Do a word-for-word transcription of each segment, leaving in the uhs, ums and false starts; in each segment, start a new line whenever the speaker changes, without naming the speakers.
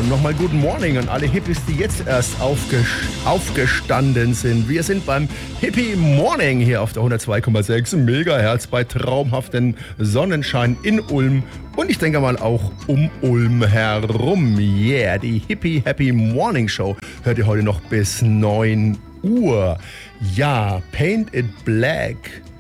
nochmal guten Morning an alle Hippies, die jetzt erst aufges- aufgestanden sind. Wir sind beim Hippie Morning hier auf der hundertzwei Komma sechs Megahertz bei traumhaftem Sonnenschein in Ulm und ich denke mal auch um Ulm herum. Yeah, die Hippie Happy Morning Show hört ihr heute noch bis neun Uhr. Ja, Paint It Black.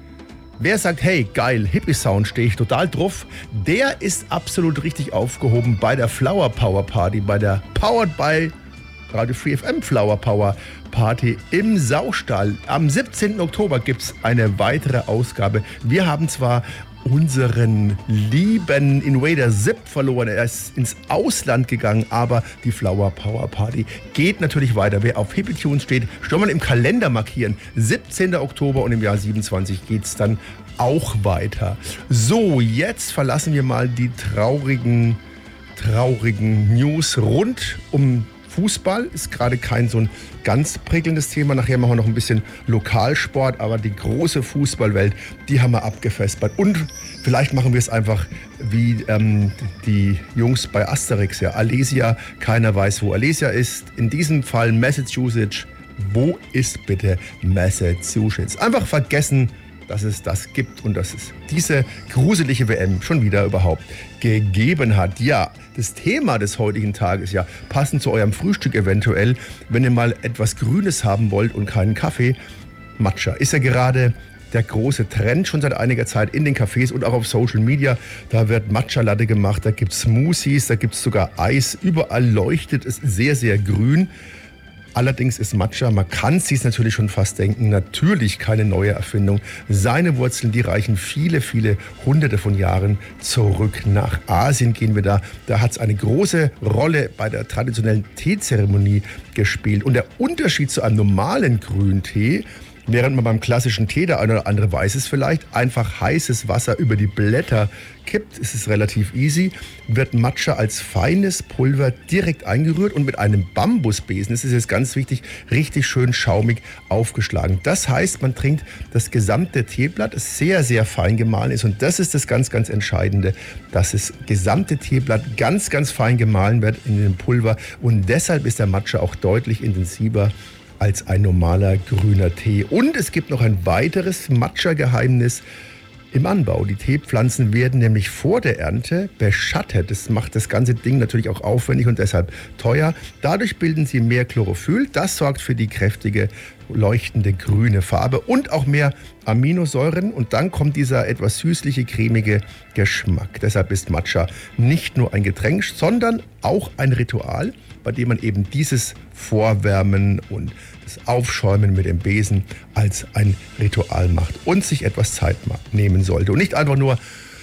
Wer sagt, hey, geil, Hippie-Sound, stehe ich total drauf, der ist absolut richtig aufgehoben bei der Flower Power Party, bei der Powered by Radio Free F M Flower Power Party im Saustall. Am siebzehnten Oktober gibt es eine weitere Ausgabe. Wir haben zwar unseren lieben Invader Zip verloren. Er ist ins Ausland gegangen, aber die Flower Power Party geht natürlich weiter. Wer auf Hippie Tunes steht, schon mal im Kalender markieren. siebzehnten Oktober und im Jahr siebenundzwanzig geht es dann auch weiter. So, jetzt verlassen wir mal die traurigen, traurigen News rund um Fußball. Ist gerade kein so ein ganz prickelndes Thema. Nachher machen wir noch ein bisschen Lokalsport, aber die große Fußballwelt, die haben wir abgefespert. Und vielleicht machen wir es einfach wie ähm, die Jungs bei Asterix, ja. Alesia, keiner weiß, wo Alesia ist. In diesem Fall Massachusetts. Wo ist bitte Massachusetts? Einfach vergessen, dass es das gibt und dass es diese gruselige W M schon wieder überhaupt gegeben hat. Ja, das Thema des heutigen Tages, ja, passend zu eurem Frühstück eventuell, wenn ihr mal etwas Grünes haben wollt und keinen Kaffee, Matcha. Ist ja gerade der große Trend schon seit einiger Zeit in den Cafés und auch auf Social Media. Da wird Matcha-Latte gemacht, da gibt es Smoothies, da gibt es sogar Eis. Überall leuchtet es sehr, sehr grün. Allerdings ist Matcha, man kann es sich natürlich schon fast denken, natürlich keine neue Erfindung. Seine Wurzeln, die reichen viele, viele hunderte von Jahren zurück. Nach Asien gehen wir da. Da hat es eine große Rolle bei der traditionellen Teezeremonie gespielt. Und der Unterschied zu einem normalen Grüntee, während man beim klassischen Tee, der eine oder andere weiß es vielleicht, einfach heißes Wasser über die Blätter kippt, ist es relativ easy, wird Matcha als feines Pulver direkt eingerührt und mit einem Bambusbesen, das ist jetzt ganz wichtig, richtig schön schaumig aufgeschlagen. Das heißt, man trinkt das gesamte Teeblatt, das sehr, sehr fein gemahlen ist. Und das ist das ganz, ganz Entscheidende, dass das gesamte Teeblatt ganz, ganz fein gemahlen wird in dem Pulver. Und deshalb ist der Matcha auch deutlich intensiver als ein normaler grüner Tee. Und es gibt noch ein weiteres Matcha-Geheimnis im Anbau. Die Teepflanzen werden nämlich vor der Ernte beschattet. Das macht das ganze Ding natürlich auch aufwendig und deshalb teuer. Dadurch bilden sie mehr Chlorophyll. Das sorgt für die kräftige, leuchtende grüne Farbe und auch mehr Aminosäuren. Und dann kommt dieser etwas süßliche, cremige Geschmack. Deshalb ist Matcha nicht nur ein Getränk, sondern auch ein Ritual, bei dem man eben dieses Vorwärmen und das Aufschäumen mit dem Besen als ein Ritual macht und sich etwas Zeit nehmen sollte. Und nicht einfach nur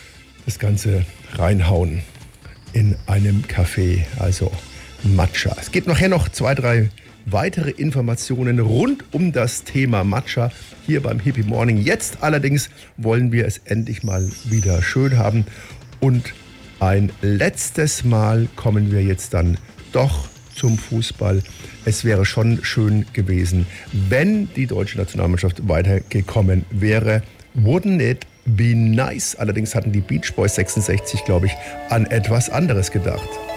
das Ganze reinhauen in einem Café, also Matcha. Es gibt nachher noch zwei, drei weitere Informationen rund um das Thema Matcha hier beim Hippie Morning. Jetzt allerdings wollen wir es endlich mal wieder schön haben. Und ein letztes Mal kommen wir jetzt dann doch zum Fußball. Es wäre schon schön gewesen, wenn die deutsche Nationalmannschaft weitergekommen wäre. Wouldn't it be nice? Allerdings hatten die Beach Boys sechsundsechzig, glaube ich, an etwas anderes gedacht.